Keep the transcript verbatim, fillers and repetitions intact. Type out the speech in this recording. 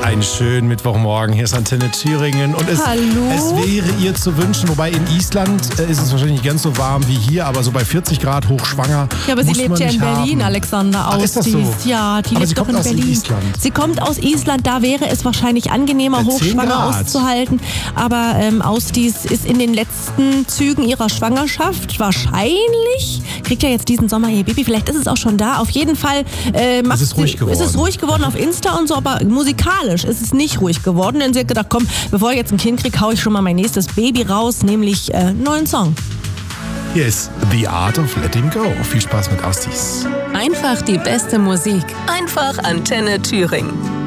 Einen schönen Mittwochmorgen. Hier ist Antenne Thüringen. Und es, Hallo. es wäre ihr zu wünschen, wobei in Island äh, ist es wahrscheinlich nicht ganz so warm wie hier, aber so bei vierzig Grad hochschwanger. Ja, aber sie muss lebt man ja in nicht Berlin, haben. Alexander. Ach, Aus ist das so? Ja, die aber lebt sie doch kommt in aus Berlin. Island. Sie kommt aus Island, da wäre es wahrscheinlich angenehmer, Bei zehn hochschwanger Grad. auszuhalten. Aber ähm, Ausdies ist in den letzten Zügen ihrer Schwangerschaft. Wahrscheinlich kriegt ja jetzt diesen Sommer ihr Baby. Vielleicht ist es auch schon da. Auf jeden Fall äh, macht Es ist ruhig sie, geworden. ist es ruhig geworden auf Insta und so, aber musikalisch ist es nicht ruhig geworden. Denn sie hat gedacht, komm, bevor ich jetzt ein Kind kriege, hau ich schon mal mein nächstes Baby raus, nämlich äh, einen neuen Song. Hier ist The Art of Letting Go. Viel Spaß mit Ausdies. Einfach die beste Musik. Einfach Antenne Thüringen.